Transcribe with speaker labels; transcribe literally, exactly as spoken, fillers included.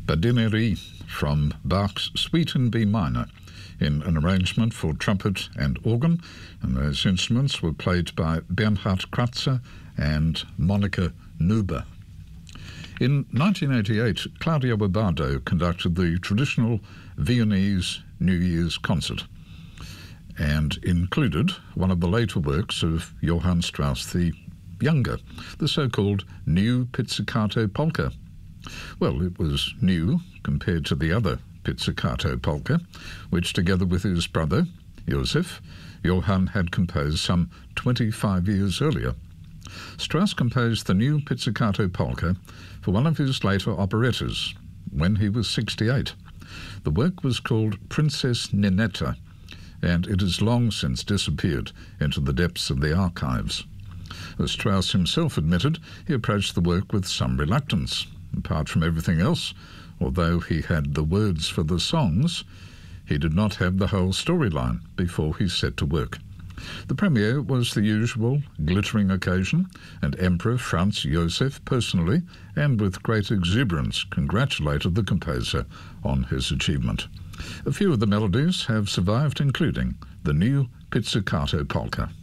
Speaker 1: Badineri from Bach's Suite in B minor, in an arrangement for trumpet and organ, and those instruments were played by Bernhard Kratzer and Monika Nuber. In nineteen eighty-eight, Claudio Abbado conducted the traditional Viennese New Year's concert and included one of the later works of Johann Strauss the Younger, the so-called New Pizzicato Polka. Well, it was new compared to the other Pizzicato Polka, which together with his brother, Joseph, Johann had composed some twenty-five years earlier. Strauss composed the New Pizzicato Polka for one of his later operettas when he was sixty-eight. The work was called Princess Ninetta, and it has long since disappeared into the depths of the archives. As Strauss himself admitted, he approached the work with some reluctance. Apart from everything else, although he had the words for the songs, he did not have the whole storyline before he set to work. The premiere was the usual glittering occasion, and Emperor Franz Joseph personally, and with great exuberance, congratulated the composer on his achievement. A few of the melodies have survived, including the New Pizzicato Polka.